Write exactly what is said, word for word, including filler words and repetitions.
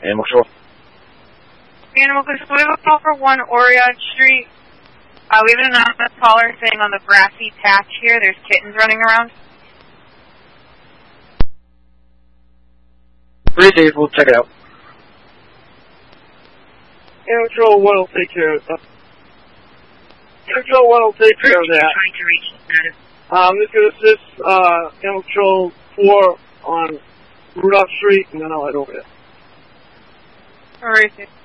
Animal Control. Animal Control, we have a call for one Orion Street. Uh, we have an anonymous caller saying on the grassy patch here there's kittens running around. Three days, we'll check it out. Animal Control one will take care of that. Animal Control one will take care of that. Trying to reach status. I'm just going to assist uh, Animal Control four on Rudolph Street, and then I'll head over there. Where is it?